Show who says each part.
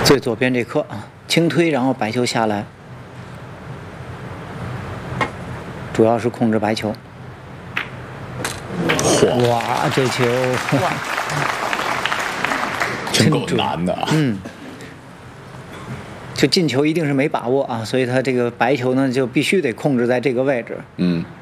Speaker 1: 最左边这颗啊，轻推，然后白球下来，主要是控制白球。哇，这球
Speaker 2: 真够难的啊！
Speaker 1: 就进球一定是没把握啊，所以他这个白球呢就必须得控制在这个位置。